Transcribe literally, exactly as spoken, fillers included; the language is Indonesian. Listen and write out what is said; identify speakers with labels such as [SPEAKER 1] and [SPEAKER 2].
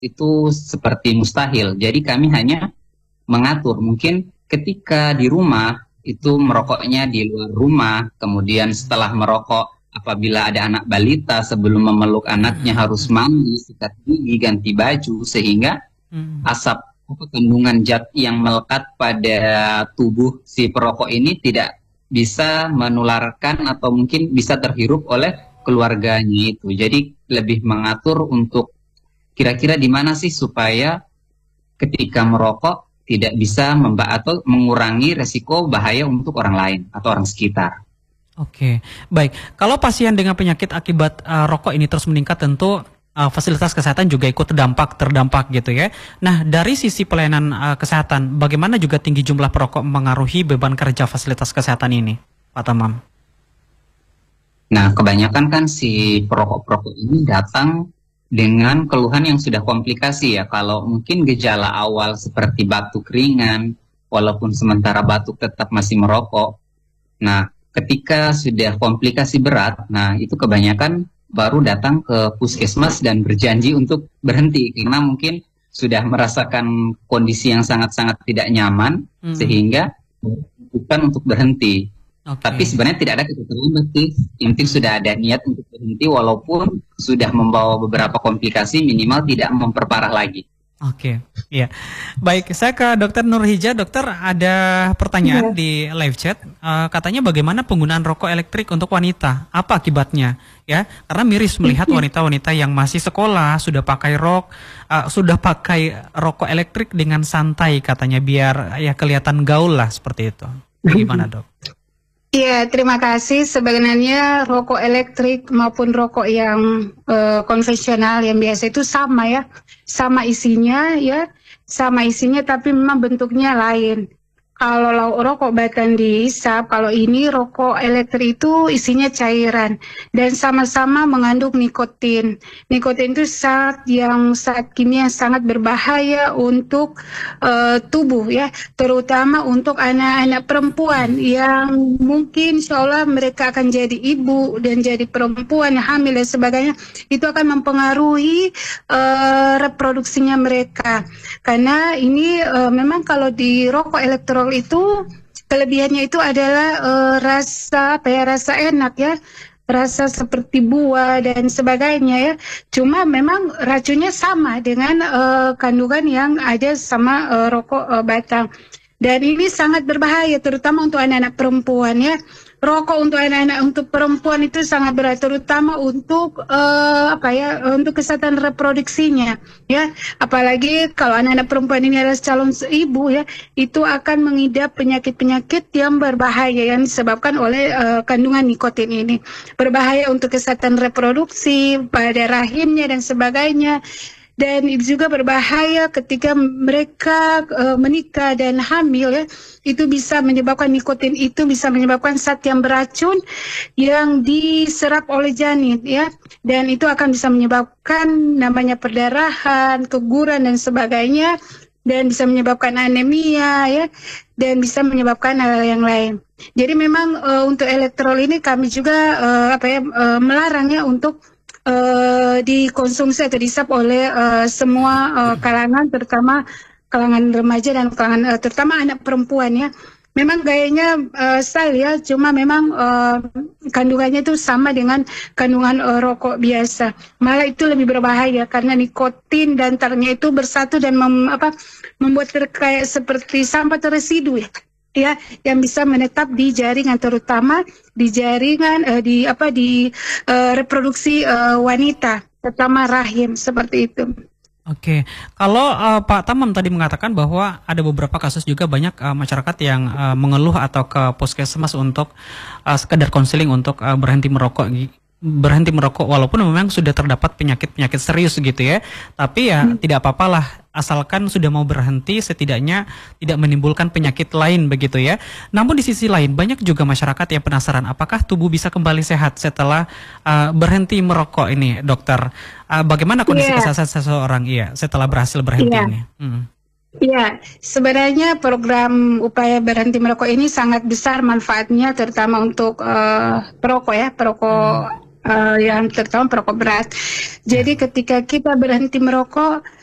[SPEAKER 1] itu seperti mustahil. Jadi kami hanya mengatur, mungkin ketika di rumah itu merokoknya di luar rumah, kemudian setelah merokok apabila ada anak balita sebelum memeluk anaknya harus mandi, sikat gigi, ganti baju, sehingga asap kandungan zat yang melekat pada tubuh si perokok ini tidak bisa menularkan atau mungkin bisa terhirup oleh keluarganya itu. Jadi lebih mengatur untuk kira-kira di mana sih supaya ketika merokok tidak bisa memba atau mengurangi resiko bahaya untuk orang lain atau orang sekitar.
[SPEAKER 2] Oke, baik. Kalau pasien dengan penyakit akibat uh, rokok ini terus meningkat, tentu uh, fasilitas kesehatan juga ikut terdampak, terdampak gitu ya. Nah, dari sisi pelayanan uh, kesehatan, bagaimana juga tinggi jumlah perokok mengaruhi beban kerja fasilitas kesehatan ini, Pak Tamam?
[SPEAKER 1] Nah, kebanyakan kan si perokok-perokok ini datang dengan keluhan yang sudah komplikasi ya. Kalau mungkin gejala awal seperti batuk ringan, walaupun sementara batuk tetap masih merokok. Nah, ketika sudah komplikasi berat, nah itu kebanyakan baru datang ke puskesmas dan berjanji untuk berhenti. Karena mungkin sudah merasakan kondisi yang sangat-sangat tidak nyaman, hmm. sehingga bukan untuk berhenti. Okay. Tapi sebenarnya tidak ada kata terlambat sih. Yang penting sudah ada niat untuk berhenti walaupun sudah membawa beberapa komplikasi, minimal tidak memperparah lagi.
[SPEAKER 2] Oke, okay. Iya. Baik, saya ke Dokter Nurhijah. Dokter, ada pertanyaan yeah. di live chat. Uh, katanya bagaimana penggunaan rokok elektrik untuk wanita? Apa akibatnya? Ya, karena miris melihat wanita-wanita yang masih sekolah sudah pakai rok, uh, sudah pakai rokok elektrik dengan santai katanya biar ya kelihatan gaul lah seperti itu. Bagaimana, Dok?
[SPEAKER 3] Iya, terima kasih. Sebenarnya rokok elektrik maupun rokok yang uh, konvensional yang biasa itu sama ya, sama isinya ya, sama isinya tapi memang bentuknya lain. Kalau rokok batang dihisap, kalau ini rokok elektrik itu isinya cairan dan sama-sama mengandung nikotin. Nikotin itu zat yang zat kimia yang sangat berbahaya untuk uh, tubuh ya, terutama untuk anak-anak perempuan yang mungkin insya Allah mereka akan jadi ibu dan jadi perempuan yang hamil dan sebagainya. Itu akan mempengaruhi uh, reproduksinya mereka. Karena ini uh, memang kalau di rokok elektronik itu kelebihannya itu adalah uh, rasa apa ya, rasa enak ya, rasa seperti buah dan sebagainya ya. Cuma memang racunnya sama dengan uh, kandungan yang ada sama uh, rokok uh, batang. Dan ini sangat berbahaya terutama untuk anak-anak perempuan ya. Rokok untuk anak-anak untuk perempuan itu sangat berat, terutama untuk uh, apa ya, untuk kesehatan reproduksinya ya. Apalagi kalau anak-anak perempuan ini adalah calon ibu ya, itu akan mengidap penyakit-penyakit yang berbahaya yang disebabkan oleh uh, kandungan nikotin ini. Berbahaya untuk kesehatan reproduksi pada rahimnya dan sebagainya. Dan itu juga berbahaya ketika mereka uh, menikah dan hamil ya, itu bisa menyebabkan nikotin itu bisa menyebabkan zat yang beracun yang diserap oleh janin ya, dan itu akan bisa menyebabkan namanya perdarahan, keguguran dan sebagainya, dan bisa menyebabkan anemia ya, dan bisa menyebabkan hal yang lain. Jadi memang uh, untuk elektrol ini kami juga uh, apa ya uh, melarangnya untuk Uh, dikonsumsi atau disap oleh uh, semua uh, kalangan, terutama kalangan remaja dan kalangan uh, terutama anak perempuan ya. Memang gayanya uh, style ya, cuma memang uh, kandungannya itu sama dengan kandungan uh, rokok biasa. Malah itu lebih berbahaya karena nikotin dan tarnya itu bersatu dan mem, apa, membuat kayak seperti sampah atau residu ya. Ya, yang bisa menetap di jaringan, terutama di jaringan uh, di apa di uh, reproduksi uh, wanita, terutama rahim seperti itu.
[SPEAKER 2] Oke, kalau uh, Pak Tamam tadi mengatakan bahwa ada beberapa kasus juga banyak uh, masyarakat yang uh, mengeluh atau ke puskesmas untuk uh, sekedar konseling untuk uh, berhenti merokok berhenti merokok walaupun memang sudah terdapat penyakit-penyakit serius gitu ya, tapi ya hmm. tidak apa-apalah asalkan sudah mau berhenti, setidaknya tidak menimbulkan penyakit lain begitu ya. Namun di sisi lain banyak juga masyarakat yang penasaran apakah tubuh bisa kembali sehat setelah uh, berhenti merokok ini, dokter. Uh, bagaimana kondisi yeah. kesehatan seseorang iya setelah berhasil berhenti yeah. ini? Hmm.
[SPEAKER 3] Ya, sebenarnya program upaya berhenti merokok ini sangat besar manfaatnya, terutama untuk uh, perokok ya, perokok hmm. uh, yang terutama perokok berat. Jadi ketika kita berhenti merokok,